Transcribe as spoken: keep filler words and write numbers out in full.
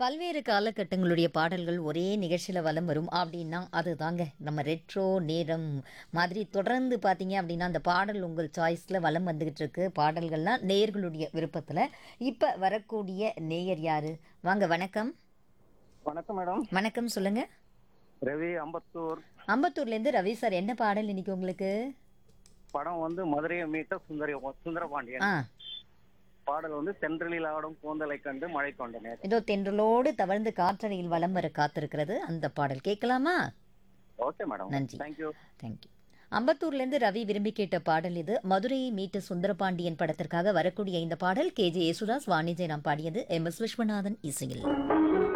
பல்வேறு காலகட்டங்களுடைய பாடல்கள் ஒரே நிகழ்ச்சியில வலம் வரும் அப்படின்னா, அதுதாங்க நம்ம ரெட்ரோ நேரம் மாதிரி தொடர்ந்து பார்த்தீங்க அப்படின்னா, அந்த பாடல் உங்கள் சாய்ஸ்ல வலம் வந்துகிட்டு இருக்கு. பாடல்கள்லாம் நேயர்களுடைய விருப்பத்துல. இப்ப வரக்கூடிய நேயர் யாரு? வாங்க வணக்கம். வணக்கம் மேடம். வணக்கம் சொல்லுங்க. ரவி அம்பத்தூர். அம்பத்தூர்லேருந்து ரவி சார். என்ன பாடல் இன்னைக்கு உங்களுக்கு? படம் வந்து மதுரையை மீட்ட சுந்தரி சுந்தரபாண்டியன். ஆ பாடல் வந்து தென்றலில் ஆடும் கூந்தலை கண்டு மழை கொண்டனர். ஏதோ தென்றலோடு தவழ்ந்து காற்றறையில் வலம் வர காத்திருக்கிறது. அந்த பாடல் கேட்கலாமா? Okay madam. நன்றி. தேங்க்யூ. தேங்க்யூ. அம்பத்தூர்லேருந்து ரவி விரும்பி கேட்ட பாடல் இது. மதுரையை மீட்ட சுந்தரபாண்டியன் படத்திற்காக வரக்கூடிய இந்த பாடல் கே ஜே யேசுதாஸ் வாணிஜெயராம் பாடியது. எம் எஸ் விஸ்வநாதன் இசையில்.